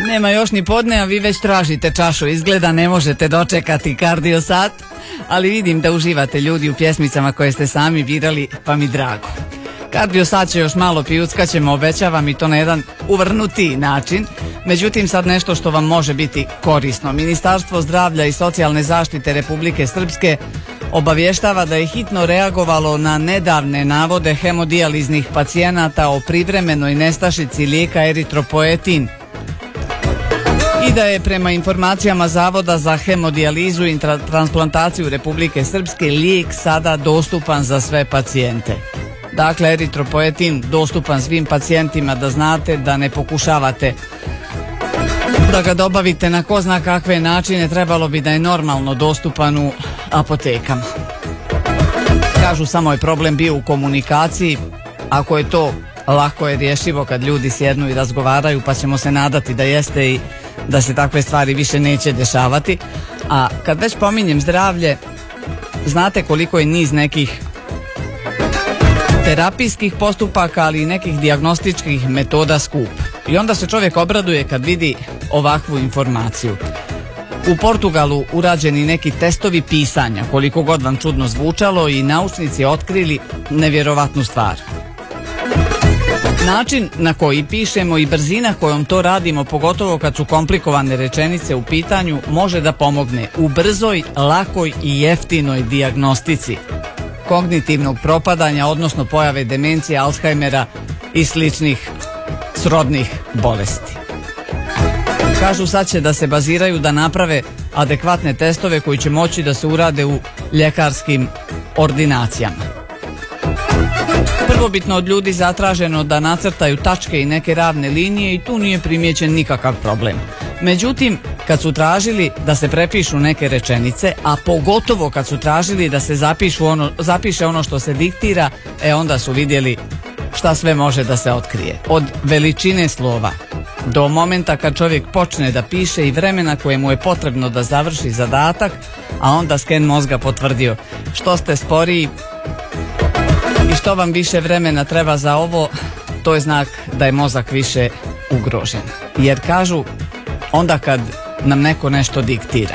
Nema još ni podne, a vi već tražite čašu. Izgleda ne možete dočekati kardio sat, ali vidim da uživate ljudi u pjesmicama koje ste sami birali, pa mi drago. Kardio sat će još malo pijuckaćemo, obećavam, i to na jedan uvrnutiji način. Međutim, sad nešto što vam može biti korisno. Ministarstvo zdravlja i socijalne zaštite Republike Srpske obavještava da je hitno reagovalo na nedavne navode hemodijaliznih pacijenata o privremenoj nestašici lijeka eritropoetin i da je prema informacijama Zavoda za hemodijalizu i transplantaciju Republike Srpske lijek sada dostupan za sve pacijente. Dakle, eritropoetin dostupan svim pacijentima, da znate, da ne pokušavate da ga dobavite na ko zna kakve načine. Trebalo bi da je normalno dostupan u apotekama. Kažu, samo je problem bio u komunikaciji. Ako je to lako je rješivo kad ljudi sjednu i razgovaraju, pa ćemo se nadati da jeste i da se takve stvari više neće dešavati. A kad već pominjem zdravlje, znate koliko je niz nekih terapijskih postupaka, ali i nekih dijagnostičkih metoda skup. I onda se čovjek obraduje kad vidi ovakvu informaciju. U Portugalu urađeni neki testovi pisanja, koliko god vam čudno zvučalo, i naučnici otkrili nevjerovatnu stvar. Način na koji pišemo i brzina kojom to radimo, pogotovo kad su komplikovane rečenice u pitanju, može da pomogne u brzoj, lakoj i jeftinoj dijagnostici kognitivnog propadanja, odnosno pojave demencije, Alzheimera i sličnih srodnih bolesti. Kažu, sad će da se baziraju da naprave adekvatne testove koji će moći da se urade u ljekarskim ordinacijama. Prvobitno od ljudi zatraženo da nacrtaju tačke i neke ravne linije i tu nije primijećen nikakav problem. Međutim, kad su tražili da se prepišu neke rečenice, a pogotovo kad su tražili da se zapiše ono što se diktira, onda su vidjeli šta sve može da se otkrije. Od veličine slova do momenta kad čovjek počne da piše i vremena koje mu je potrebno da završi zadatak, a onda sken mozga potvrdio što ste sporiji i što vam više vremena treba za ovo, to je znak da je mozak više ugrožen. Jer kažu, onda kad nam neko nešto diktira,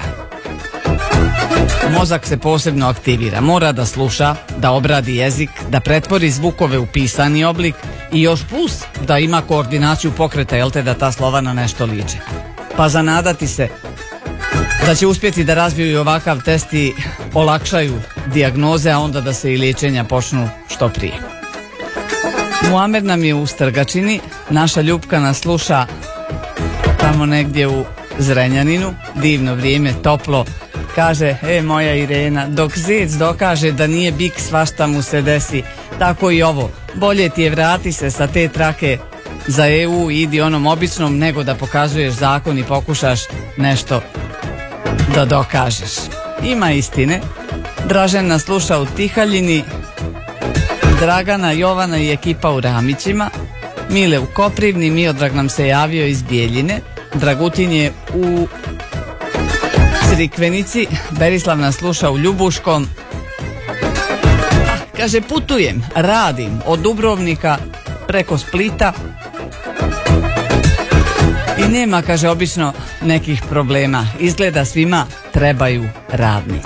mozak se posebno aktivira, mora da sluša, da obradi jezik, da pretvori zvukove u pisani oblik i još plus da ima koordinaciju pokreta, jel te, da ta slova na nešto liče. Pa zanadati se da će uspjeti da razviju i ovakav test i olakšaju dijagnoze, a onda da se i liječenja počnu što prije. Muamer nam je u Strgačini, naša Ljupka nas sluša tamo negdje u Zrenjaninu, divno vrijeme, toplo. Kaže, moja Irena, dok zec dokaže da nije bik, svašta mu se desi. Tako i ovo, bolje ti je vrati se sa te trake za EU i idi onom običnom, nego da pokazuješ zakon i pokušaš nešto da dokažeš. Ima istine. Dražen nas sluša u Tihaljini, Dragana, Jovana i ekipa u Ramićima, Mile u Koprivni, Miodrag nam se javio iz Bijeljine, Dragutin je u Crikvenici, Berislav nas sluša u Ljubuškom. Kaže, putujem, radim od Dubrovnika preko Splita i nema, kaže, obično nekih problema. Izgleda svima trebaju radnici.